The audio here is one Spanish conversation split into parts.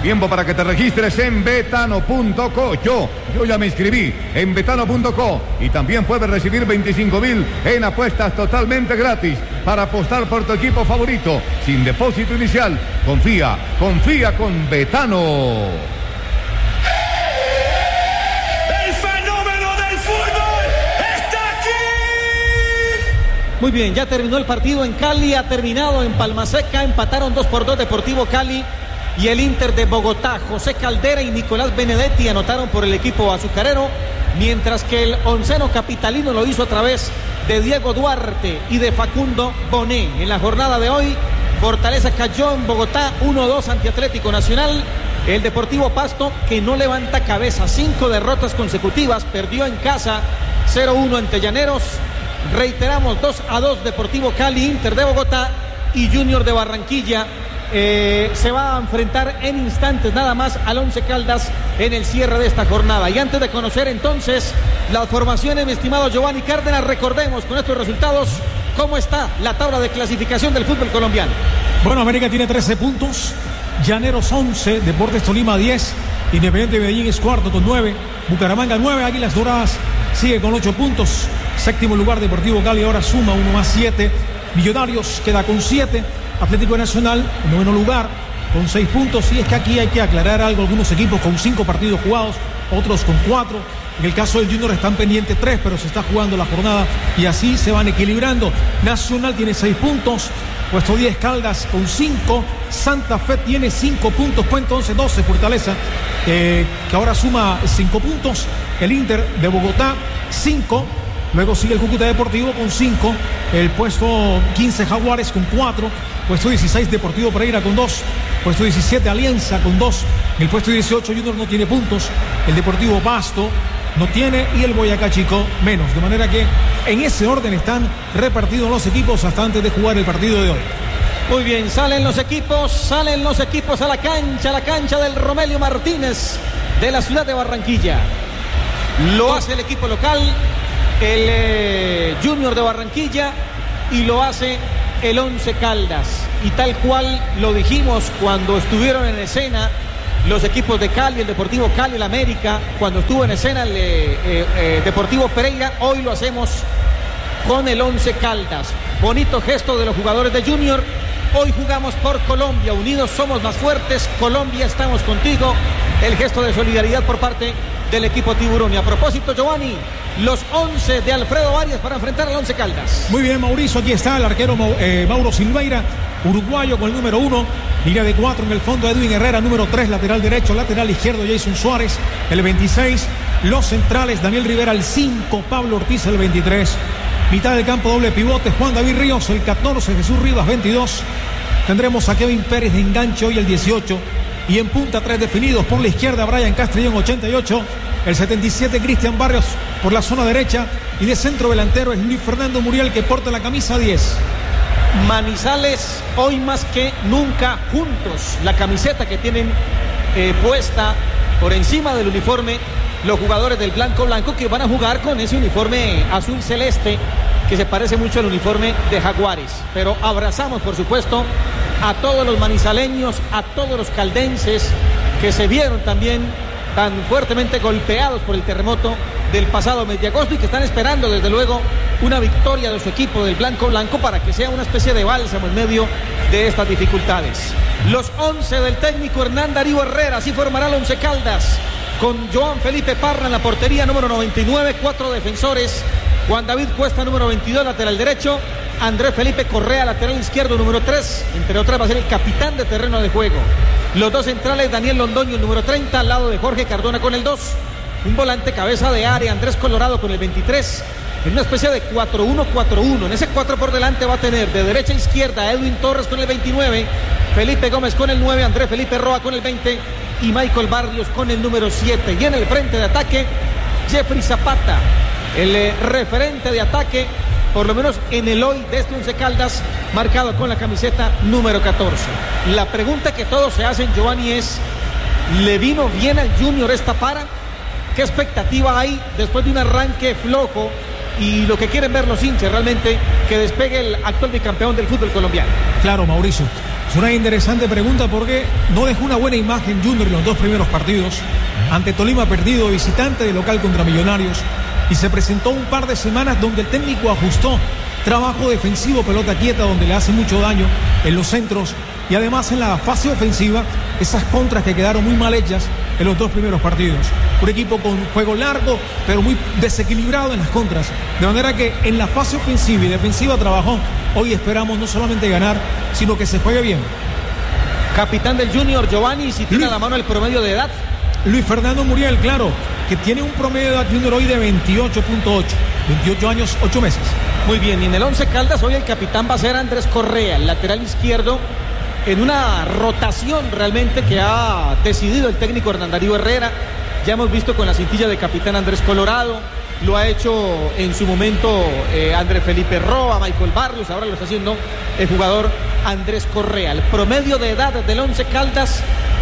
Tiempo para que te registres en betano.co. Yo ya me inscribí en betano.co y también puedes recibir 25.000 en apuestas totalmente gratis para apostar por tu equipo favorito sin depósito inicial. Confía con Betano. El fenómeno del fútbol está aquí. Muy bien, ya terminó el partido en Cali, ha terminado en Palma Seca, empataron 2-2 Deportivo Cali y el Inter de Bogotá. José Caldera y Nicolás Benedetti anotaron por el equipo azucarero, mientras que el onceno capitalino lo hizo a través de Diego Duarte y de Facundo Bonet. En la jornada de hoy, Fortaleza cayó en Bogotá 1-2 ante Atlético Nacional. El Deportivo Pasto, que no levanta cabeza, 5 derrotas consecutivas, perdió en casa 0-1 ante Llaneros. Reiteramos, 2-2 Deportivo Cali, Inter de Bogotá y Junior de Barranquilla. Se va a enfrentar en instantes nada más al Once Caldas en el cierre de esta jornada. Y antes de conocer entonces las formaciones, mi estimado Giovanni Cárdenas, recordemos con estos resultados cómo está la tabla de clasificación del fútbol colombiano. Bueno, América tiene 13 puntos, Llaneros 11, Deportes Tolima 10, Independiente Medellín es cuarto con 9, Bucaramanga 9, Águilas Doradas sigue con 8 puntos, séptimo lugar Deportivo Cali ahora suma 1 más 7, Millonarios queda con 7, Atlético Nacional en noveno lugar con 6 puntos. Y es que aquí hay que aclarar algo, algunos equipos con 5 partidos jugados, otros con 4. En el caso del Junior están pendientes 3, pero se está jugando la jornada y así se van equilibrando. Nacional tiene 6 puntos, puesto 10 Caldas con 5, Santa Fe tiene 5 puntos, puesto 11-12 Fortaleza, que ahora suma 5 puntos, el Inter de Bogotá 5, luego sigue el Cúcuta Deportivo con 5, el puesto 15 Jaguares con 4, puesto 16 Deportivo Pereira con 2, puesto 17 Alianza con 2, el puesto 18 Junior no tiene puntos, el Deportivo Pasto no tiene y el Boyacá Chico menos, de manera que en ese orden están repartidos los equipos hasta antes de jugar el partido de hoy. Muy bien, salen los equipos a la cancha del Romelio Martínez de la ciudad de Barranquilla. Lo hace el equipo local, el Junior de Barranquilla, y lo hace el Once Caldas. Y tal cual lo dijimos cuando estuvieron en escena los equipos de Cali, el Deportivo Cali, el América, cuando estuvo en escena el Deportivo Pereira, hoy lo hacemos con el Once Caldas. Bonito gesto de los jugadores de Junior. Hoy jugamos por Colombia, unidos somos más fuertes, Colombia estamos contigo. El gesto de solidaridad por parte del equipo Tiburón. Y a propósito, Giovanni, los 11 de Alfredo Arias para enfrentar al Once Caldas. Muy bien, Mauricio, aquí está el arquero Mauro Silveira, uruguayo con el número 1, línea de 4 en el fondo Edwin Herrera, número 3, lateral derecho, lateral izquierdo Jason Suárez, el 26, los centrales Daniel Rivera, el 5, Pablo Ortiz, el 23, mitad del campo doble pivote Juan David Ríos, el 14, Jesús Rivas, 22, tendremos a Kevin Pérez de enganche hoy el 18, y en punta 3 definidos, por la izquierda Brian Castrillón, 88, el 77 Cristian Barrios por la zona derecha, y de centro delantero es Luis Fernando Muriel, que porta la camisa 10. Manizales hoy más que nunca juntos, la camiseta que tienen puesta por encima del uniforme los jugadores del blanco que van a jugar con ese uniforme azul celeste que se parece mucho al uniforme de Jaguares. Pero abrazamos por supuesto a todos los manizaleños, a todos los caldenses que se vieron también tan fuertemente golpeados por el terremoto del pasado mes de agosto y que están esperando desde luego una victoria de su equipo del blanco para que sea una especie de bálsamo en medio de estas dificultades. Los 11 del técnico Hernán Darío Herrera, así formará el Once Caldas, con Joan Felipe Parra en la portería, número 99, 4 defensores, Juan David Cuesta, número 22, lateral derecho, Andrés Felipe Correa, lateral izquierdo, número 3, entre otras va a ser el capitán de terreno de juego. Los dos centrales, Daniel Londoño, el número 30, al lado de Jorge Cardona con el 2, un volante cabeza de área, Andrés Colorado con el 23, en una especie de 4-1-4-1, en ese 4 por delante va a tener de derecha a izquierda Edwin Torres con el 29, Felipe Gómez con el 9, Andrés Felipe Roa con el 20 y Michael Barrios con el número 7. Y en el frente de ataque, Jeffrey Zapata, el referente de ataque, por lo menos en el hoy de este Once Caldas, marcado con la camiseta número 14. La pregunta que todos se hacen, Giovanni, es: ¿le vino bien al Junior esta para? ¿Qué expectativa hay después de un arranque flojo? Y lo que quieren ver los hinchas realmente, que despegue el actual bicampeón del fútbol colombiano. Claro, Mauricio, Es una interesante pregunta porque no dejó una buena imagen Junior en los 2 primeros partidos. Ante Tolima perdido, visitante de local contra Millonarios. Y se presentó un par de semanas donde el técnico ajustó trabajo defensivo, pelota quieta, donde le hace mucho daño en los centros. Y además en la fase ofensiva, esas contras que quedaron muy mal hechas en los 2 primeros partidos. Un equipo con juego largo, pero muy desequilibrado en las contras. De manera que en la fase ofensiva y defensiva trabajó. Hoy esperamos no solamente ganar, sino que se juegue bien. Capitán del Junior, Giovanni, si tiene a la mano el promedio de edad. Luis Fernando Muriel, claro, que tiene un promedio de edad Junior hoy de 28.8. 28 años, 8 meses. Muy bien, y en el Once Caldas hoy el capitán va a ser Andrés Correa, el lateral izquierdo, en una rotación realmente que ha decidido el técnico Hernán Darío Herrera. Ya hemos visto con la cintilla de capitán Andrés Colorado, lo ha hecho en su momento Andrés Felipe Roa, Michael Barrios, ahora lo está haciendo el jugador Andrés Correa. El promedio de edad del Once Caldas,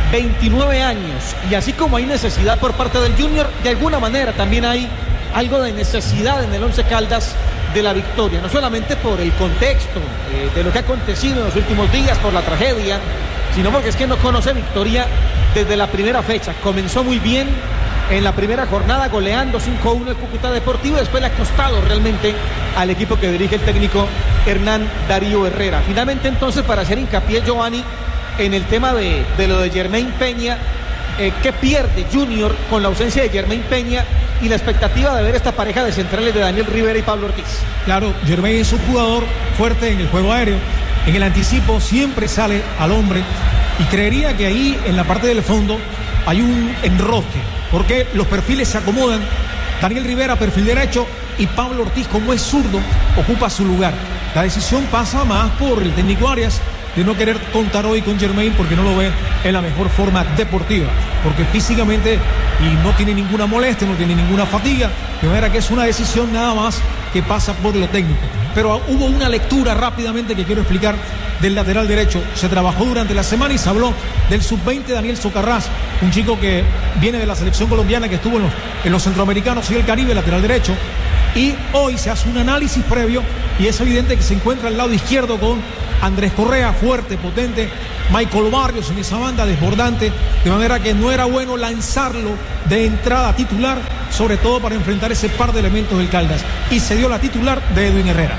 29 años. Y así como hay necesidad por parte del Junior, de alguna manera también hay algo de necesidad en el Once Caldas de la victoria, no solamente por el contexto de lo que ha acontecido en los últimos días, por la tragedia, sino porque es que no conoce victoria desde la primera fecha. Comenzó muy bien en la primera jornada goleando 5-1 el Cúcuta Deportivo, después le ha costado realmente al equipo que dirige el técnico Hernán Darío Herrera. Finalmente entonces, para hacer hincapié, Giovanni, en el tema de lo de Jermaine Peña, ¿qué pierde Junior con la ausencia de Jermaine Peña y la expectativa de ver esta pareja de centrales de Daniel Rivera y Pablo Ortiz? Claro, Jermaine es un jugador fuerte en el juego aéreo, en el anticipo siempre sale al hombre, y creería que ahí en la parte del fondo hay un enrosque, porque los perfiles se acomodan. Daniel Rivera, perfil derecho, y Pablo Ortiz, como es zurdo, ocupa su lugar. La decisión pasa más por el técnico Arias, de no querer contar hoy con Jermaine porque no lo ve en la mejor forma deportiva, porque físicamente y no tiene ninguna molestia, no tiene ninguna fatiga, de manera que es una decisión nada más que pasa por lo técnico. Pero hubo una lectura rápidamente que quiero explicar del lateral derecho. Se trabajó durante la semana y se habló del sub-20 Daniel Socarrás, un chico que viene de la selección colombiana, que estuvo en los centroamericanos y el Caribe, lateral derecho. Y hoy se hace un análisis previo y es evidente que se encuentra al lado izquierdo con Andrés Correa, fuerte, potente, Michael Barrios en esa banda, desbordante, de manera que no era bueno lanzarlo de entrada titular, sobre todo para enfrentar ese par de elementos del Caldas, y se dio la titular de Edwin Herrera.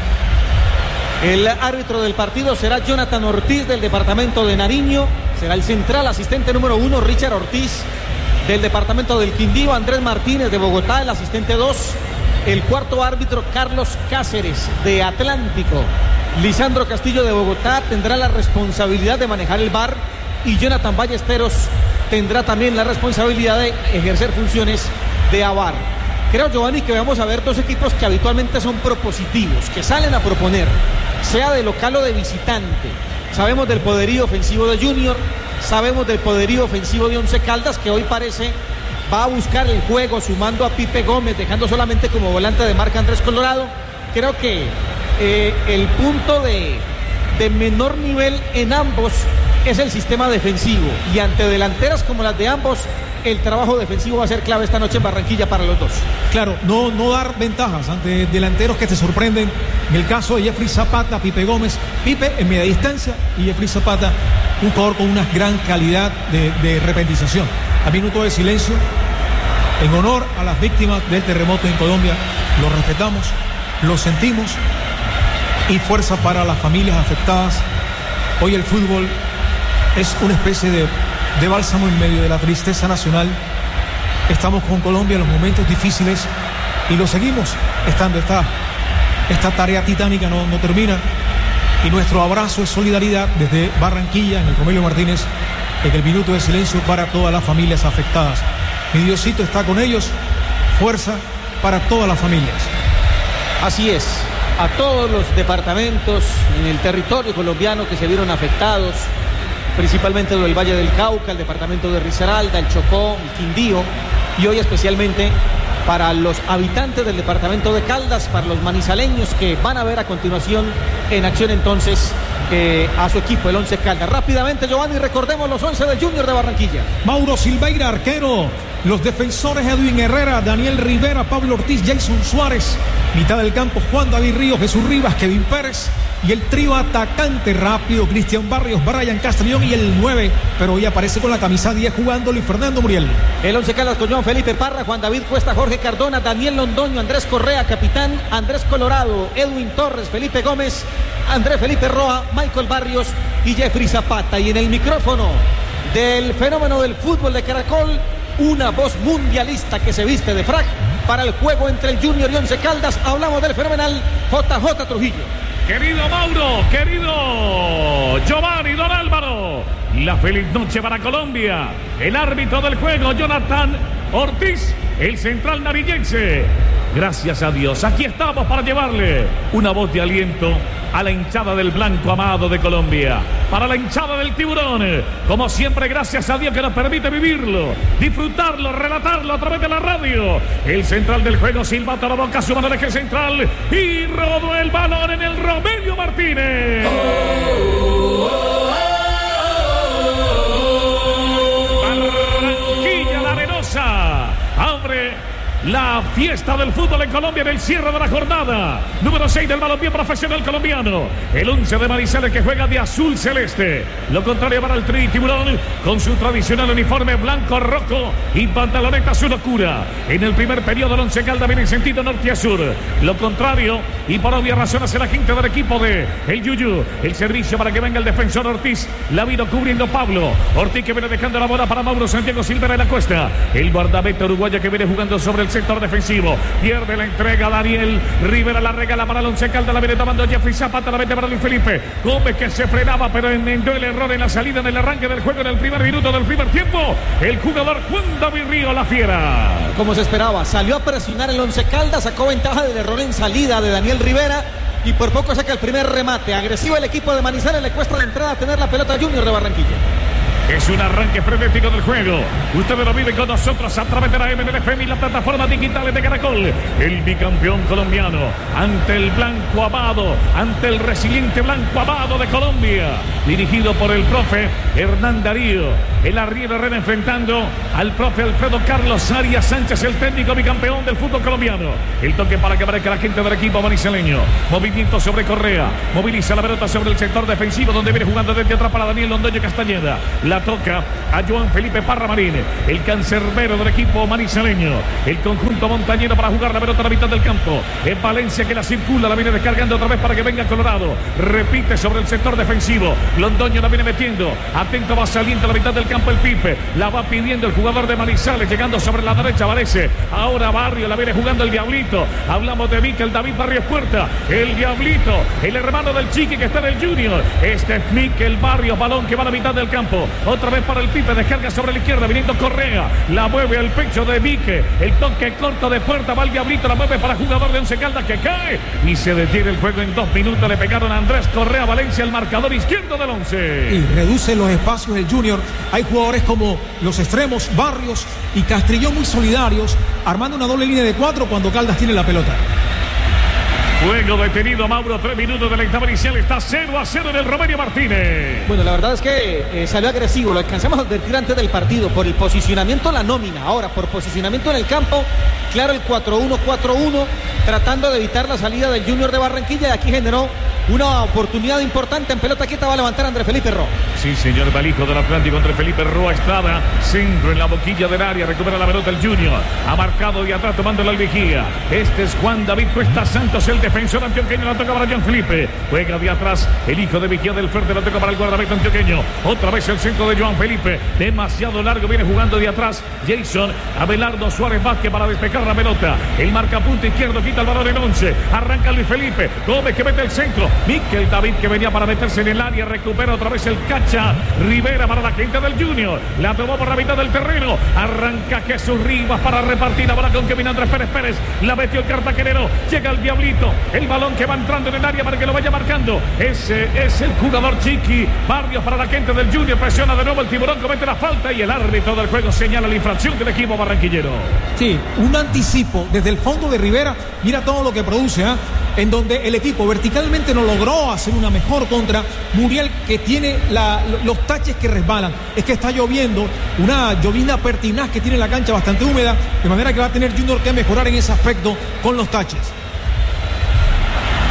El árbitro del partido será Jonathan Ortiz, del departamento de Nariño, será el central, asistente número 1 Richard Ortiz, del departamento del Quindío, Andrés Martínez de Bogotá, el asistente 2, el cuarto árbitro Carlos Cáceres de Atlántico. Lisandro Castillo de Bogotá tendrá la responsabilidad de manejar el VAR, y Jonathan Ballesteros tendrá también la responsabilidad de ejercer funciones de AVAR. Creo, Giovanni, que vamos a ver dos equipos que habitualmente son propositivos, que salen a proponer, sea de local o de visitante. Sabemos del poderío ofensivo de Junior, sabemos del poderío ofensivo de Once Caldas, que hoy parece va a buscar el juego sumando a Pipe Gómez, dejando solamente como volante de marca Andrés Colorado. Creo que el punto de menor nivel en ambos es el sistema defensivo, y ante delanteras como las de ambos, el trabajo defensivo va a ser clave esta noche en Barranquilla para los dos. Claro, no dar ventajas ante delanteros que te sorprenden. En el caso de Jeffrey Zapata, Pipe Gómez, Pipe en media distancia, y Jeffrey Zapata, un jugador con una gran calidad de repentización. A minuto de silencio en honor a las víctimas del terremoto en Colombia. Lo respetamos, lo sentimos, y fuerza para las familias afectadas. Hoy el fútbol es una especie de bálsamo en medio de la tristeza nacional. Estamos con Colombia en los momentos difíciles y lo seguimos estando. Esta tarea titánica no termina, y nuestro abrazo es solidaridad desde Barranquilla, en el Romelio Martínez, en el minuto de silencio para todas las familias afectadas. Mi Diosito está con ellos. Fuerza para todas las familias. Así es, a todos los departamentos en el territorio colombiano que se vieron afectados, principalmente del Valle del Cauca, el departamento de Risaralda, el Chocó, el Quindío, y hoy especialmente para los habitantes del departamento de Caldas, para los manizaleños que van a ver a continuación en acción entonces a su equipo, el Once Caldas. Rápidamente, Giovanni, recordemos los 11 del Junior de Barranquilla. Mauro Silveira, arquero. Los defensores: Edwin Herrera, Daniel Rivera, Pablo Ortiz, Jason Suárez. Mitad del campo: Juan David Ríos, Jesús Rivas, Kevin Pérez. y el trío atacante rápido, Cristian Barrios, Brian Castrillón y el 9, pero hoy aparece con la camisa 10 jugando Luis Fernando Muriel. El Once Caldas con Joan Felipe Parra, Juan David Cuesta, Jorge Cardona, Daniel Londoño, Andrés Correa, capitán, Andrés Colorado, Edwin Torres, Felipe Gómez, Andrés Felipe Roa, Michael Barrios y Jeffrey Zapata. Y en el micrófono del fenómeno del fútbol de Caracol, una voz mundialista que se viste de frac para el juego entre el Junior y Once Caldas. Hablamos del fenomenal JJ Trujillo. Querido Mauro, querido Giovanni, don Álvaro, la feliz noche para Colombia. El árbitro del juego, Jonathan Ortiz, el central narillense. Gracias a Dios, aquí estamos para llevarle una voz de aliento a la hinchada del blanco amado de Colombia, para la hinchada del tiburón, como siempre, gracias a Dios que nos permite vivirlo, disfrutarlo, relatarlo a través de la radio. El central del juego, silbato a la boca, su mano de eje central y rodó el balón en el Romelio Martínez. Barranquilla La Arenosa abre la fiesta del fútbol en Colombia en el cierre de la jornada número 6 del balompié profesional colombiano. El 11 de Manizales que juega de azul celeste. Lo contrario para el Tri Tiburón con su tradicional uniforme blanco rojo y pantaloneta azul oscura. En el primer periodo el Once Caldas viene en sentido norte a sur. Lo contrario y por obvias razones el agente del equipo de el Yuyu. El servicio para que venga el defensor Ortiz. La vino cubriendo Pablo Ortiz, que viene dejando la bola para Mauro Santiago Silva de la Cuesta. El guardameta uruguayo que viene jugando sobre el sector defensivo, pierde la entrega Daniel Rivera, la regala para el Once Caldas, la viene tomando Jeffrey Zapata, la mete para Luis Felipe Gómez, que se frenaba pero enmendó el error en la salida, en el arranque del juego en el primer minuto del primer tiempo. El jugador Juan David Río, la fiera, como se esperaba, salió a presionar el Once Caldas, sacó ventaja del error en salida de Daniel Rivera y por poco saca el primer remate. Agresivo el equipo de Manizales, le cuesta la entrada a tener la pelota Junior de Barranquilla. Es un arranque frenético del juego. Ustedes lo viven con nosotros a través de la MNFM y las plataformas digitales de Caracol. El bicampeón colombiano ante el blanco amado, ante el resiliente blanco amado de Colombia. Dirigido por el profe Hernán Darío. El arriero Herrera enfrentando al profe Alfredo Carlos Arias Sánchez, el técnico bicampeón del fútbol colombiano. El toque para que aparezca la gente del equipo manizaleño. Movimiento sobre Correa. Moviliza la pelota sobre el sector defensivo donde viene jugando desde atrás para Daniel Londoño Castañeda. La toca a Joan Felipe Parra Marín, el cancerbero del equipo manizaleño. El conjunto montañero para jugar la pelota a la mitad del campo. Es Valencia que la circula, la viene descargando otra vez para que venga Colorado. Repite sobre el sector defensivo. Londoño la viene metiendo. Atento, va saliendo a la mitad del campo el Pipe. La va pidiendo el jugador de Manizales, llegando sobre la derecha Varese. Ahora Barrio la viene jugando el Diablito. Hablamos de Mikel David Barrios Puerta. El Diablito, el hermano del Chiqui que está en el Junior. Este es Mikel Barrios, balón que va a la mitad del campo. Otra vez para el Pipe, descarga sobre la izquierda, viniendo Correa, la mueve al pecho de Vique, el toque corto de Puerta, va el Diablito, la mueve para el jugador de Once Caldas que cae y se detiene el juego en 2 minutos. Le pegaron a Andrés Correa Valencia, el marcador izquierdo del Once. Y reduce los espacios el Junior. Hay jugadores como los extremos, Barrios y Castrillón muy solidarios, armando una doble línea de 4 cuando Caldas tiene la pelota. Juego detenido, Mauro, 3 minutos de la etapa inicial, está 0-0 en el Romelio Martínez. Bueno, la verdad es que salió agresivo, lo alcanzamos a advertir antes del partido, por el posicionamiento la nómina, ahora por posicionamiento en el campo, claro, el 4-1-4-1, tratando de evitar la salida del Junior de Barranquilla, y aquí generó una oportunidad importante. En pelota quieta va a levantar Andrés Felipe Roa. Sí, señor, Balijo del Atlántico, Andrés Felipe Roa Estrada, centro en la boquilla del área, recupera la pelota el Junior, ha marcado de atrás tomando la vigía. Este es Juan David Cuesta Santos, el defensor antioqueño, la toca para Jean Felipe, juega de atrás el hijo de Vigía del Fuerte, la toca para el guardameta antioqueño, otra vez el centro de Joan Felipe, demasiado largo, viene jugando de atrás Jason, Abelardo Suárez Vázquez para despejar la pelota, el marcapunto izquierdo, quita el balón en 11, arranca Luis Felipe, Gómez que mete el centro, Mikel David que venía para meterse en el área, recupera otra vez el Cacha Rivera para la gente del Junior, la tomó por la mitad del terreno, arranca Jesús Rivas para repartir la bola con Kevin Andrés Pérez, la metió el cartaquenero, llega el Diablito, el balón que va entrando en el área para que lo vaya marcando, ese es el jugador Chiqui Barrios para la gente del Junior, presiona de nuevo el Tiburón, comete la falta y el árbitro del juego señala la infracción del equipo barranquillero. Sí, un anticipo desde el fondo de Rivera, mira todo lo que produce, en donde el equipo verticalmente no logró hacer una mejor contra. Muriel que tiene los taches que resbalan, es que está lloviendo, una llovizna pertinaz que tiene la cancha bastante húmeda, de manera que va a tener Junior que mejorar en ese aspecto con los taches.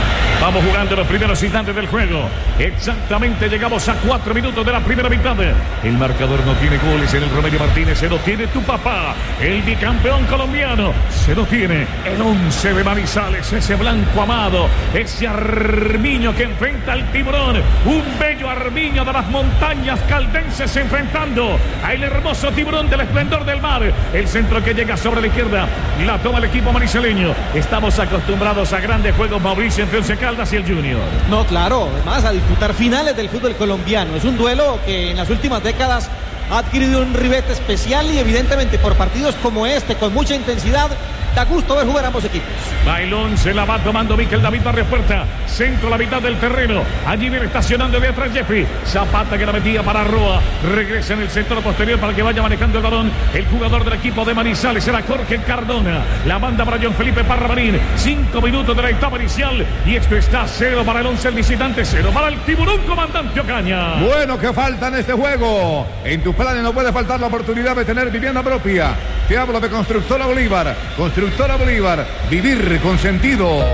Vamos jugando los primeros instantes del juego. Exactamente, llegamos a 4 minutos de la primera mitad. El marcador no tiene goles en el Romelio Martínez. Se lo tiene tu papá, el bicampeón colombiano. Se lo tiene el 11 de Manizales, ese blanco amado, ese Armiño que enfrenta al Tiburón. Un bello Armiño de las montañas caldenses enfrentando al hermoso Tiburón del esplendor del mar. El centro que llega sobre la izquierda, la toma el equipo manizaleño. Estamos acostumbrados a grandes juegos, Mauricio, entre Once Caldas y el Junior. No, claro, además a disputar finales del fútbol colombiano. Es un duelo que en las últimas décadas ha adquirido un ribete especial y evidentemente por partidos como este, con mucha intensidad, da gusto ver jugar ambos equipos. Bailón se la va tomando Miquel David Barrios Puerta. Centro a la mitad del terreno. Allí viene estacionando de atrás Jeffrey. Zapata que la metía para Roa. Regresa en el sector posterior para que vaya manejando el balón. El jugador del equipo de Manizales era Jorge Cardona. La manda para John Felipe Parramarín. 5 minutos de la etapa inicial. Y esto está 0 para el 11 el visitante, 0 para el Tiburón, comandante Ocaña. Bueno, que falta en este juego. En tus planes no puede faltar la oportunidad de tener vivienda propia. Te hablo de Constructora Bolívar. Constructora Bolívar, vivir con sentido.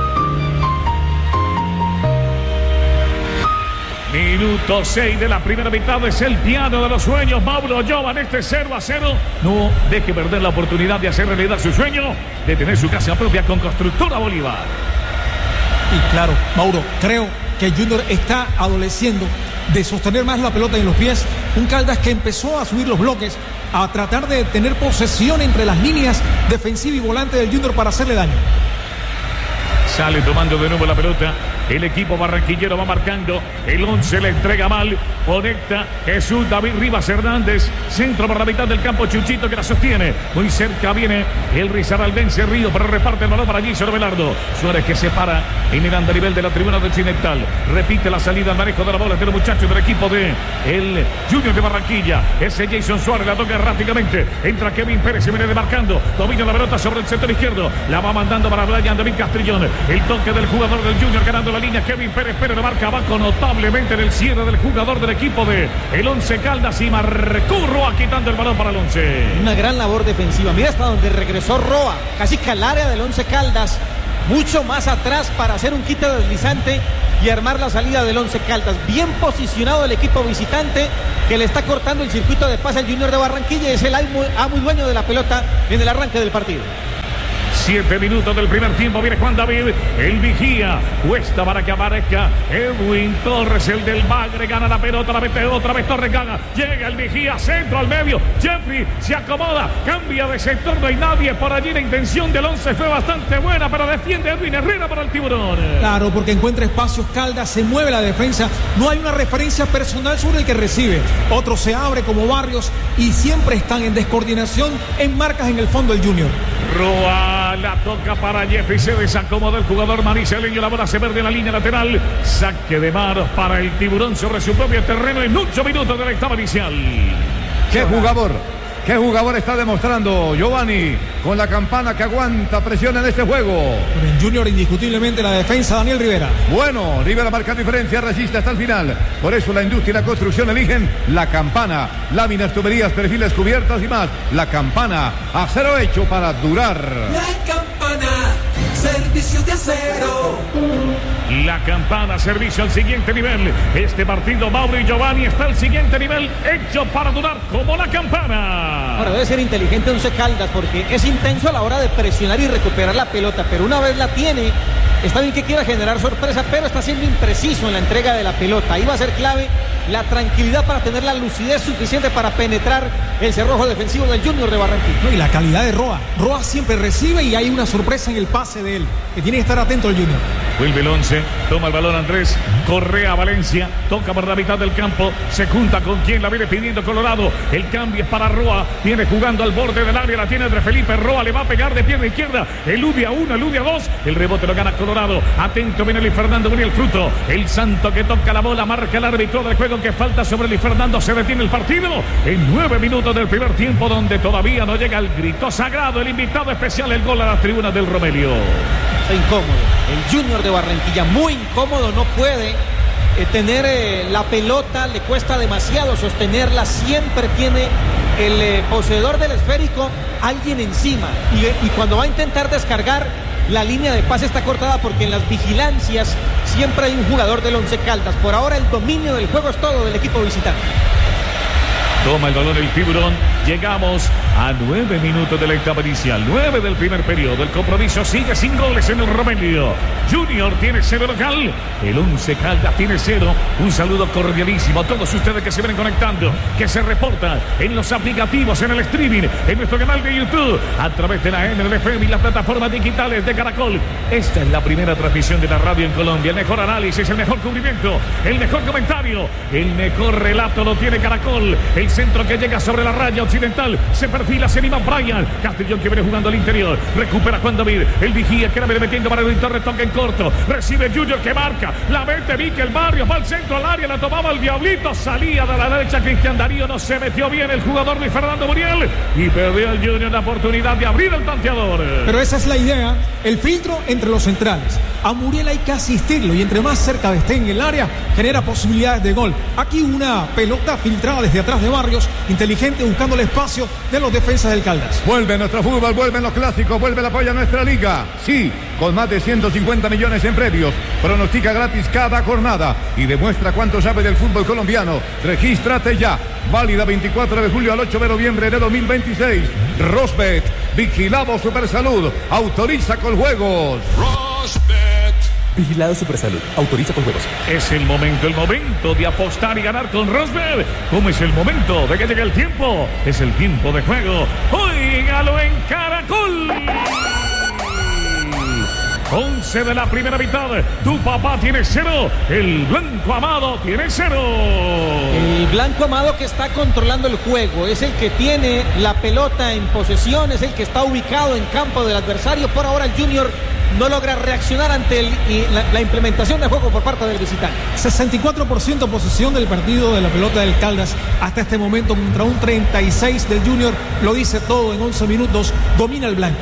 Minuto 6 de la primera mitad, es el piano de los sueños. Mauro Jovan, este 0-0. No deje perder la oportunidad de hacer realidad su sueño, de tener su casa propia con Constructora Bolívar. Y claro, Mauro, creo que el Junior está adoleciendo de sostener más la pelota en los pies. Un Caldas que empezó a subir los bloques, a tratar de tener posesión entre las líneas defensiva y volante del Junior para hacerle daño. Sale tomando de nuevo la pelota. El equipo barranquillero va marcando. El 11 le entrega mal. Conecta Jesús David Rivas Hernández. Centro por la mitad del campo. Chuchito que la sostiene. Muy cerca viene el risaraldense Río, pero reparte el balón para Gisoro Velardo. Suárez que se para en el andarivel de la tribuna del Occidental. Repite la salida al manejo de la bola de los muchachos del equipo de el Junior de Barranquilla. Ese Jason Suárez la toca rápidamente. Entra Kevin Pérez, se viene demarcando. Domina la pelota sobre el sector izquierdo. La va mandando para Brian David Castrillón. El toque del jugador del Junior ganando la línea. Kevin Pérez lo marca abajo notablemente en el cierre del jugador del equipo de el 11 Caldas y marcó Roa quitando el balón para el 11. Una gran labor defensiva. Mira hasta donde regresó Roa, casi que al área del 11 Caldas, mucho más atrás para hacer un quite deslizante y armar la salida del 11 Caldas. Bien posicionado el equipo visitante que le está cortando el circuito de pase al Junior de Barranquilla y es el amo y dueño de la pelota en el arranque del partido. 7 minutos del primer tiempo, viene Juan David, el vigía, cuesta para que aparezca Edwin Torres, el del Bagre, gana la pelota, la mete otra vez Torres, gana, llega el vigía, centro al medio, Jeffrey se acomoda, cambia de sector, no hay nadie por allí, la intención del 11 fue bastante buena, pero defiende Edwin Herrera para el Tiburón. Claro, porque encuentra espacios Caldas, se mueve la defensa, no hay una referencia personal sobre el que recibe, otro se abre como Barrios y siempre están en descoordinación en marcas en el fondo el Junior. Roa la toca para Jeffrey, se desacomoda el jugador manizaleño, la bola se pierde en la línea lateral, saque de manos para el Tiburón sobre su propio terreno en 8 minutos de la etapa inicial. ¡Qué jugador! ¿Qué jugador está demostrando Giovanni con la campana que aguanta presión en este juego? Con el Junior indiscutiblemente la defensa, Daniel Rivera. Bueno, Rivera marca diferencia, resiste hasta el final. Por eso la industria y la construcción eligen la campana. Láminas, tuberías, perfiles, cubiertas y más. La campana, acero hecho para durar. La campana, servicio de acero. La campana, servicio al siguiente nivel. Este partido, Mauro y Giovanni, está al siguiente nivel, hecho para durar como la campana. Ahora debe ser inteligente Once Caldas porque es intenso a la hora de presionar y recuperar la pelota, pero una vez la tiene, está bien que quiera generar sorpresa, pero está siendo impreciso en la entrega de la pelota. Ahí va a ser clave la tranquilidad para tener la lucidez suficiente para penetrar el cerrojo defensivo del Junior de Barranquilla. No, y la calidad de Roa. Roa siempre recibe y hay una sorpresa en el pase de él, que tiene que estar atento el Junior. Vuelve el 11, toma el balón Andrés Correa Valencia, toca por la mitad del campo, se junta con quien la viene pidiendo Colorado, el cambio es para Roa, viene jugando al borde del área, la tiene entre Felipe, Roa le va a pegar de pierna izquierda, elude a 1, elude a 2, el rebote lo gana Colorado, atento viene Luis Fernando, viene el fruto, el Santo que toca la bola, marca el árbitro del juego que falta sobre Luis Fernando, se detiene el partido en 9 minutos del primer tiempo donde todavía no llega el grito sagrado, el invitado especial, el gol a las tribunas del Romelio. Está incómodo, el Junior de Barranquilla, muy incómodo, no puede tener la pelota, le cuesta demasiado sostenerla, siempre tiene el poseedor del esférico alguien encima y cuando va a intentar descargar la línea de pase está cortada porque en las vigilancias siempre hay un jugador del Once Caldas. Por ahora el dominio del juego es todo del equipo visitante. Toma el balón el Tiburón. Llegamos a 9 minutos de la etapa inicial, 9 del primer periodo. El compromiso sigue sin goles en el Romelio. Junior tiene 0 local, el Once Caldas tiene 0. Un saludo cordialísimo a todos ustedes que se ven conectando, que se reportan en los aplicativos, en el streaming, en nuestro canal de YouTube, a través de la MLFM y las plataformas digitales de Caracol. Esta es la primera transmisión de la radio en Colombia. El mejor análisis, el mejor cubrimiento, el mejor comentario, el mejor relato lo tiene Caracol. El centro que llega sobre la raya occidental, se perfila, se anima Brian Castellón, que viene jugando al interior, recupera Juan David, el vigía que la viene metiendo para el Torres, toque en corto, recibe Junior que marca, la mete Mikel Barrios, va al centro al área, la tomaba el Diablito, salía de la derecha Cristian Darío, no se metió bien el jugador Luis Fernando Muriel y perdió el Junior la oportunidad de abrir el tanteador. Pero esa es la idea, el filtro entre los centrales. A Muriel hay que asistirlo y entre más cerca esté en el área, genera posibilidades de gol. Aquí una pelota filtrada desde atrás de Barrios, inteligente, buscando el espacio de los defensas del Caldas. Vuelve nuestro fútbol, vuelven los clásicos, vuelve el apoyo a nuestra liga. Sí, con más de 150 millones en premios. Pronostica gratis cada jornada y demuestra cuánto sabe del fútbol colombiano. Regístrate ya. Válida 24 de julio al 8 de noviembre de 2026. Rosbet, vigilado Supersalud, autoriza con juegos. Rosbet. Vigilado Supersalud. Autoriza con juegos. Es el momento de apostar y ganar con Rosbet. ¿Cómo es el momento de que llegue el tiempo? Es el tiempo de juego. Óigalo en Caracol. 11 de la primera mitad. Tu papá tiene 0. El Blanco Amado tiene 0. El Blanco Amado que está controlando el juego. Es el que tiene la pelota en posesión. Es el que está ubicado en campo del adversario. Por ahora el Junior no logra reaccionar ante la implementación de juego por parte del visitante. 64% posesión del partido de la pelota del Caldas hasta este momento contra un 36% del Junior. Lo dice todo en 11 minutos. Domina el blanco.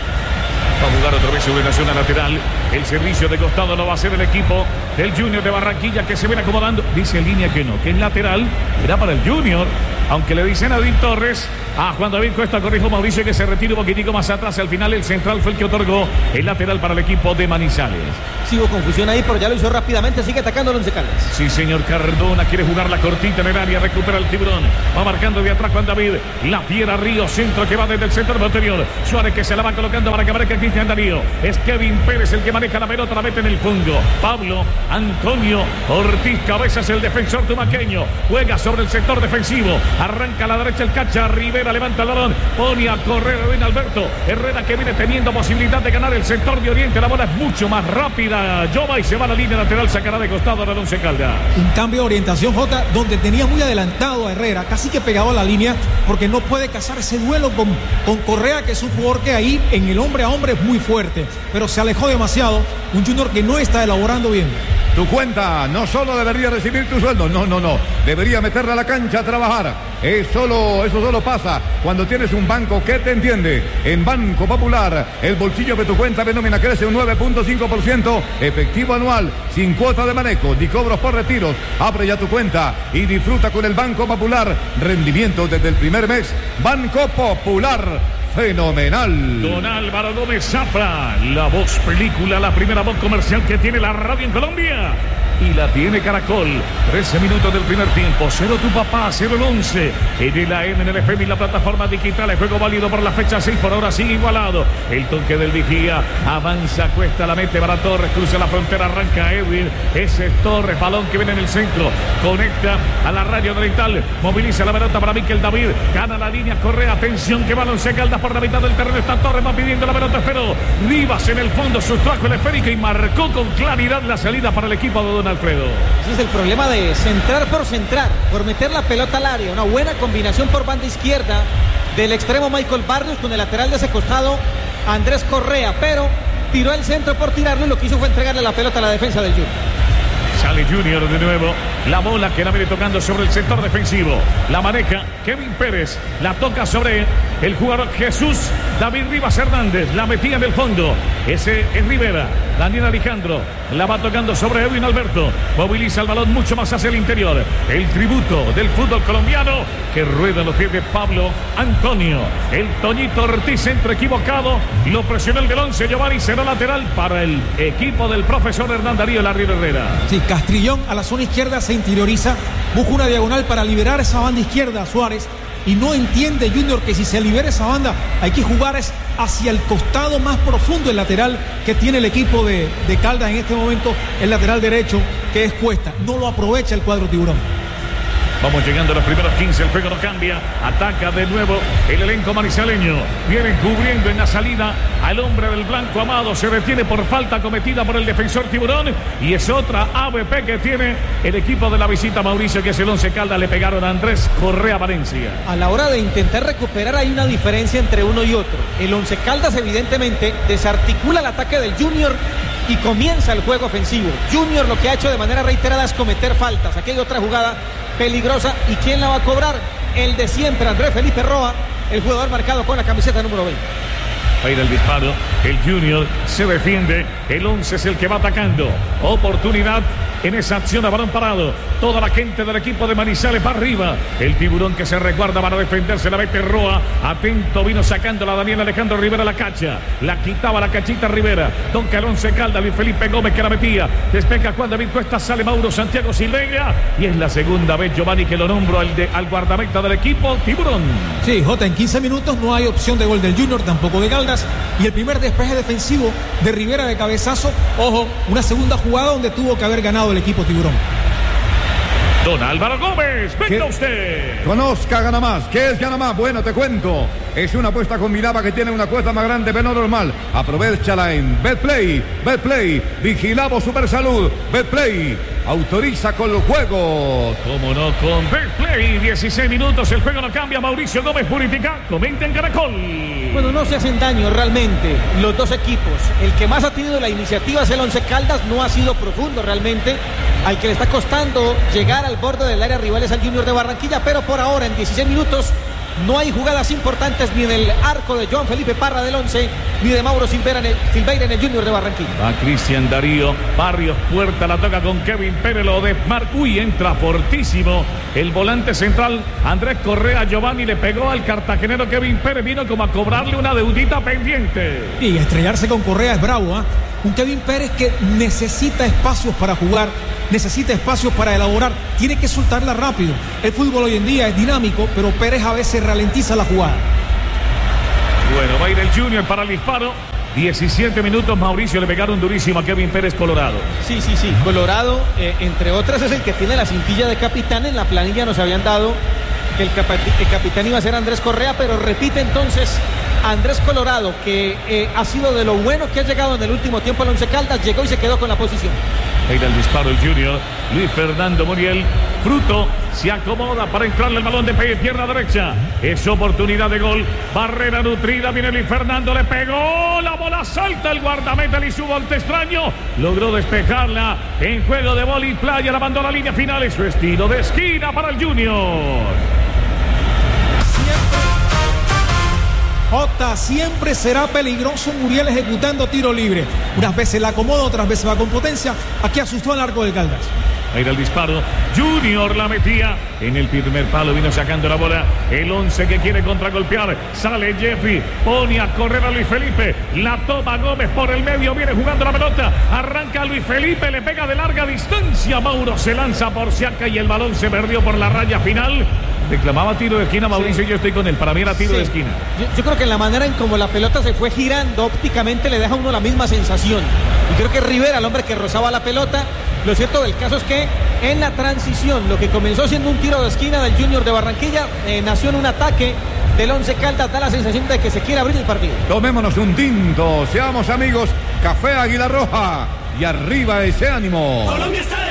Va a jugar otra vez su ubicación lateral. El servicio de costado lo va a hacer el equipo del Junior de Barranquilla, que se viene acomodando. Dice en línea que no, que es lateral. Era para el Junior. Aunque le dicen a Edwin Torres, a Juan David Cuesta, corrijo Mauricio, que se retire un poquitico más atrás. Al final el central fue el que otorgó el lateral para el equipo de Manizales. Sí, hubo confusión ahí, pero ya lo hizo rápidamente. Sigue atacando el Once Caldas. Sí, señor. Cardona quiere jugar la cortita en el área. Recupera el Tiburón. Va marcando de atrás Juan David. La Fiera Río, centro que va desde el centro posterior. Suárez que se la va colocando para que aparezca Cristian Darío. Es Kevin Pérez el que maneja la pelota, la mete en el fondo. Pablo Antonio Ortiz Cabezas, el defensor tumaqueño. Juega sobre el sector defensivo. Arranca a la derecha el Cacha. Rivera levanta el balón. Pone a correr Edwin Alberto Herrera, que viene teniendo posibilidad de ganar el sector de Oriente. La bola es mucho más rápida. Jova y se va a la línea lateral. Sacará de costado al Once Caldas. Un cambio de orientación, Jota, donde tenía muy adelantado a Herrera, casi que pegado a la línea, porque no puede cazar ese duelo con Correa, que es un jugador que ahí en el hombre a hombre es muy fuerte, pero se alejó demasiado. Un Junior que no está elaborando bien. Tu cuenta no solo debería recibir tu sueldo, no. Debería meterla a la cancha a trabajar. Eso solo pasa cuando tienes un banco que te entiende. En Banco Popular, el bolsillo de tu cuenta de nómina crece un 9.5% efectivo anual, sin cuota de manejo ni cobros por retiros. Abre ya tu cuenta y disfruta con el Banco Popular. Rendimiento desde el primer mes. Banco Popular. Fenomenal. Don Álvaro Gómez Zafra, la voz película, la primera voz comercial que tiene la radio en Colombia. Y la tiene Caracol. 13 minutos del primer tiempo. 0 tu papá, 0 el 11. En la MNLFM y la plataforma digital. El juego válido por la fecha 6. Por ahora sigue igualado. El toque del vigía. Avanza, Cuesta, la mete para Torres. Cruza la frontera, arranca Edwin. Ese es Torres. Balón que viene en el centro. Conecta a la radio oriental. Moviliza la pelota para Mikel David. Gana la línea, corre. Atención que balón se calda por la mitad del terreno. Está Torres, va pidiendo la pelota. Pero Rivas en el fondo sustrajo el esférico y marcó con claridad la salida para el equipo de Don Alfredo. Ese es el problema de centrar, por meter la pelota al área. Una buena combinación por banda izquierda del extremo Michael Barrios con el lateral de ese costado Andrés Correa, pero tiró el centro por tirarlo y lo que hizo fue entregarle la pelota a la defensa del Junior. Sale Junior de nuevo. La bola que la viene tocando sobre el sector defensivo. La maneja Kevin Pérez. La toca sobre el jugador Jesús David Rivas Hernández. La metía en el fondo. Ese es Rivera. Daniel Alejandro. La va tocando sobre Edwin Alberto. Moviliza el balón mucho más hacia el interior. El tributo del fútbol colombiano que rueda en los pies de Pablo Antonio. El Toñito Ortiz, centro equivocado. Lo presionó el del 11. Giovanni, será lateral para el equipo del profesor Hernán Darío Larriero Herrera. Sí, Castrillón a la zona izquierda se interioriza. Busca una diagonal para liberar esa banda izquierda a Suárez. Y no entiende Junior que si se libera esa banda hay que jugar es hacia el costado más profundo, el lateral que tiene el equipo de Caldas en este momento, el lateral derecho, que es Cuesta. No lo aprovecha el cuadro tiburón. Vamos llegando a los primeros 15, el juego no cambia. Ataca de nuevo el elenco manizaleño. Viene cubriendo en la salida al hombre del blanco Amado. Se detiene por falta cometida por el defensor Tiburón. Y es otra ABP que tiene el equipo de la visita Mauricio, que es el 11 Caldas. Le pegaron a Andrés Correa Valencia. A la hora de intentar recuperar hay una diferencia entre uno y otro. El 11 Caldas evidentemente desarticula el ataque del Junior y comienza el juego ofensivo. Junior lo que ha hecho de manera reiterada es cometer faltas. Aquí hay otra jugada peligrosa. ¿Y quién la va a cobrar? El de siempre, Andrés Felipe Roa, el jugador marcado con la camiseta número 20. Va a ir el disparo, el Junior se defiende, el 11 es el que va atacando. Oportunidad en esa acción a balón parado. Toda la gente del equipo de Manizales va arriba. El Tiburón que se resguarda para defenderse, la mete Roa. Atento, vino sacándola Daniel Alejandro Rivera la cacha. La quitaba la cachita Rivera. Toca el 11 Caldas, Luis Felipe Gómez que la metía. Despeja Juan David Cuesta, sale Mauro Santiago Silveira. Y es la segunda vez, Giovanni, que lo nombro al guardameta del equipo Tiburón. Sí, Jota, en 15 minutos no hay opción de gol del Junior, tampoco de Caldas. Y el primer despeje defensivo de Rivera de cabezazo. Ojo, una segunda jugada donde tuvo que haber ganado el equipo Tiburón. Don Álvaro Gómez, venga usted. Conozca Gana Más. ¿Qué es Gana Más? Bueno, te cuento. Es una apuesta combinada que tiene una cuota más grande, pero no normal. Aprovechala en Betplay. Betplay. Vigilamos Supersalud. Betplay. Autoriza con los juegos. Cómo no, con Betplay. 16 minutos, el juego no cambia. Mauricio Gómez Purifica. Comenta en Caracol. Bueno, no se hacen daño realmente los dos equipos. El que más ha tenido la iniciativa es el 11 Caldas. No ha sido profundo realmente. Al que le está costando llegar al borde del área rival es al Junior de Barranquilla. Pero por ahora, en 16 minutos, no hay jugadas importantes ni en el arco de Joan Felipe Parra del 11, ni de Mauro Silveira en el Junior de Barranquilla. Va Cristian Darío Barrios, puerta, la toca con Kevin Pérez, lo de Marcuy, entra fortísimo el volante central Andrés Correa. Giovanni le pegó al cartagenero Kevin Pérez, vino como a cobrarle una deudita pendiente. Y estrellarse con Correa es bravo, ¿eh? Un Kevin Pérez que necesita espacios para jugar, necesita espacios para elaborar, tiene que soltarla rápido. El fútbol hoy en día es dinámico, pero Pérez a veces ralentiza la jugada. Bueno, va a ir el Junior para el disparo. 17 minutos, Mauricio, le pegaron durísimo a Kevin Pérez Colorado. Sí. Colorado, entre otras, es el que tiene la cintilla de capitán. En la planilla nos habían dado que el capitán iba a ser Andrés Correa, pero repite entonces Andrés Colorado, que ha sido de lo bueno que ha llegado en el último tiempo al 11 Caldas. Llegó y se quedó con la posición. Ahí el disparo el Junior. Luis Fernando Muriel Fruto se acomoda para entrarle el balón de pierna derecha. Es oportunidad de gol. Barrera nutrida. Viene Luis Fernando. Le pegó. La bola salta. El guardameta le hizo un volte extraño. Logró despejarla en juego de vóley playa. La mandó a la línea final. Es su estilo de esquina para el Junior. Jota, siempre será peligroso Muriel ejecutando tiro libre. Unas veces la acomoda, otras veces va con potencia. Aquí asustó al arco del Caldas. Ahí era el disparo. Junior la metía en el primer palo. Vino sacando la bola. El 11 que quiere contragolpear. Sale Jeffrey. Pone a correr a Luis Felipe. La toma Gómez por el medio. Viene jugando la pelota. Arranca Luis Felipe. Le pega de larga distancia. Mauro se lanza por Siaca y el balón se perdió por la raya final. Reclamaba tiro de esquina Mauricio, y yo estoy con él. Para mí era tiro de esquina. Yo creo que en la manera en como la pelota se fue girando ópticamente le deja a uno la misma sensación. Y creo que Rivera, el hombre que rozaba la pelota. Lo cierto del caso es que en la transición, lo que comenzó siendo un tiro de esquina del Junior de Barranquilla, nació en un ataque del 11 Caldas. Da la sensación de que se quiere abrir el partido. Tomémonos un tinto, seamos amigos. Café Águila Roja y arriba ese ánimo. Colombia está